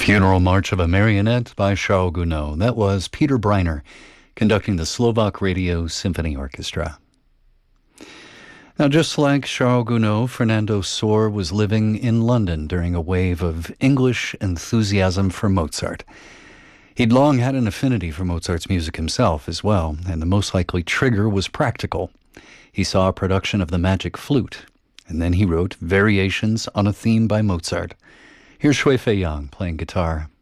Funeral March of a Marionette by Charles Gounod. That was Peter Breiner conducting the Slovak Radio Symphony Orchestra. Now, just like Charles Gounod, Fernando Sor was living in London during a wave of English enthusiasm for Mozart. He'd long had an affinity for Mozart's music himself as well, and the most likely trigger was practical. He saw a production of The Magic Flute, and then he wrote variations on a theme by Mozart. Here's Shui Fei Yang playing guitar.